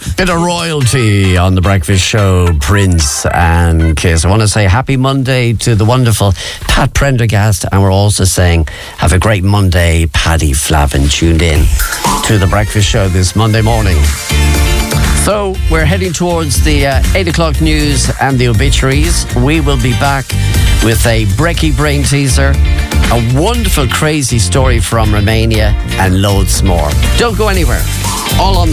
Bit of royalty on the breakfast show, Prince and Kiss. I want to say happy Monday to the wonderful Pat Prendergast, and we're also saying have a great Monday, Paddy Flavin, tuned in to the breakfast show this Monday morning. So we're heading towards the 8 o'clock news and the obituaries. We will be back with a Breaky Brain teaser, a wonderful crazy story from Romania, and loads more. Don't go anywhere. All on the